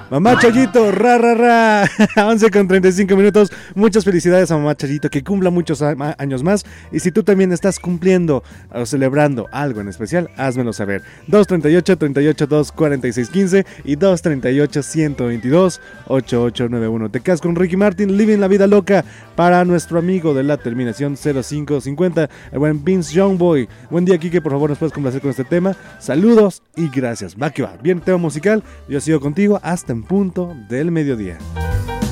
Mamá Chayito, ra, ra, ra. 11:35. Muchas felicidades a Mamá Chayito, que cumpla muchos años más. Y si tú también estás cumpliendo o celebrando algo en especial, házmelo saber. 238-246-15 y 238-122-8891. Te quedas con Ricky Martin, Living la Vida Loca, para nuestro amigo de la terminación 0550, el buen Vince Youngboy. Buen día, Kike, por favor nos puedes complacer con este tema. Saludos y gracias. Va que va. Bien, tema musical. Yo sigo contigo hasta en punto del mediodía.